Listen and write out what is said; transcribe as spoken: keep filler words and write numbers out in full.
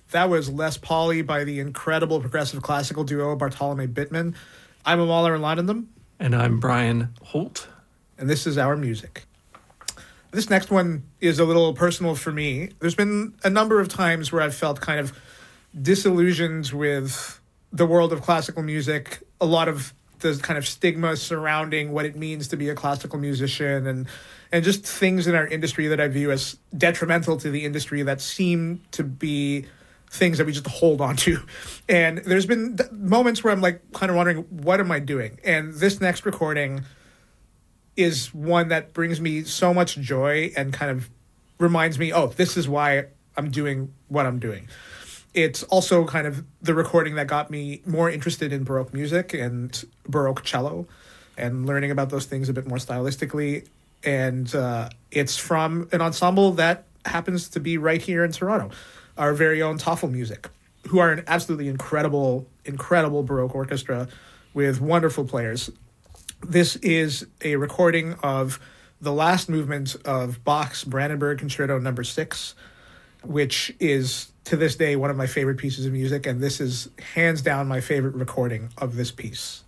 That was Les Pauli by the incredible progressive classical duo Bartolome Bittman. I'm Amala Landentham. And I'm Brian Holt. And this is our music. This next one is a little personal for me. There's been a number of times where I've felt kind of disillusioned with the world of classical music, a lot of the kind of stigma surrounding what it means to be a classical musician, and and just things in our industry that I view as detrimental to the industry that seem to be things that we just hold on to. And there's been th- moments where I'm like kind of wondering, what am I doing? And this next recording is one that brings me so much joy and kind of reminds me, oh, this is why I'm doing what I'm doing. It's also kind of the recording that got me more interested in Baroque music and Baroque cello and learning about those things a bit more stylistically. And uh, it's from an ensemble that happens to be right here in Toronto, our very own Tafelmusik, who are an absolutely incredible, incredible Baroque orchestra with wonderful players. This is a recording of the last movement of Bach's Brandenburg Concerto number six, which is, to this day, one of my favorite pieces of music, and this is hands down my favorite recording of this piece.